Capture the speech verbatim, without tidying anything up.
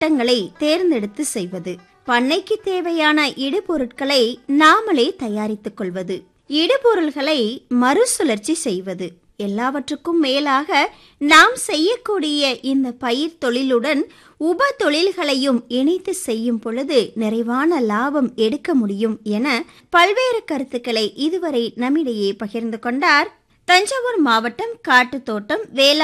திட்டங்களை தேர்ந்தெடுத்து செய்வது, பண்ணைக்கு தேவையான இடுபொருட்களை நாமளே தயாரித்துக் கொள்வது, இடுபொருள்களை மறுசுழற்சி செய்வது, எல்லாவற்றுக்கும் மேலாக நாம் செய்யக்கூடிய இந்த பயிர் தொழிலுடன் உப தொழில்களையும் இணைத்து செய்யும் பொழுது நிறைவான லாபம் எடுக்க முடியும் என பல்வேறு கருத்துக்களை இதுவரை நம்மிடையே பகிர்ந்து கொண்டார் தஞ்சாவூர் மாவட்டம் காட்டுத்தோட்டம் வேளாண்